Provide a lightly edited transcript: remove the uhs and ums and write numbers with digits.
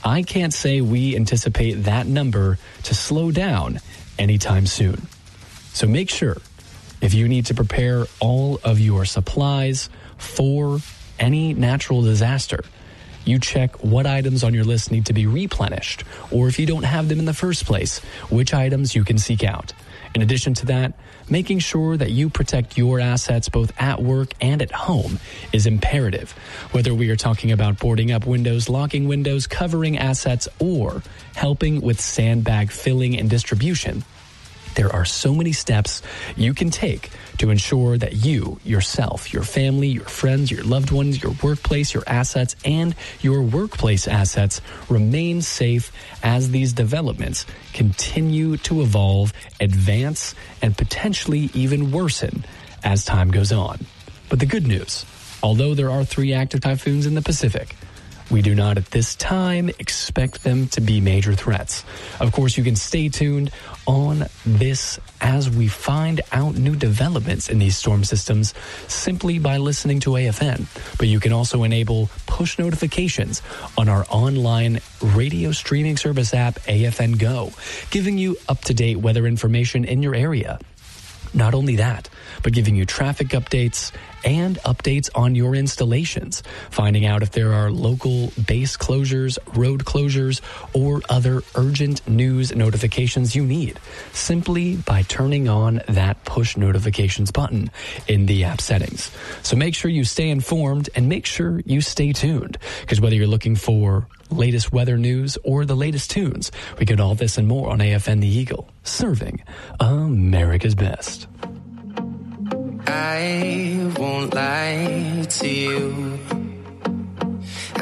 I can't say we anticipate that number to slow down anytime soon. So make sure, if you need to prepare all of your supplies for any natural disaster, you check what items on your list need to be replenished, or if you don't have them in the first place, which items you can seek out. In addition to that, making sure that you protect your assets both at work and at home is imperative. Whether we are talking about boarding up windows, locking windows, covering assets, or helping with sandbag filling and distribution, there are so many steps you can take to ensure that you, yourself, your family, your friends, your loved ones, your workplace, your assets, and your workplace assets remain safe as these developments continue to evolve, advance, and potentially even worsen as time goes on. But the good news, although there are 3 active typhoons in the Pacific, we do not at this time expect them to be major threats. Of course, you can stay tuned on this as we find out new developments in these storm systems simply by listening to AFN. But you can also enable push notifications on our online radio streaming service app, AFN Go, giving you up-to-date weather information in your area. Not only that, but giving you traffic updates and updates on your installations, finding out if there are local base closures, road closures, or other urgent news notifications you need, simply by turning on that push notifications button in the app settings. So make sure you stay informed and make sure you stay tuned, because whether you're looking for latest weather news or the latest tunes, we get all this and more on AFN The Eagle, serving America's best. I won't lie to you.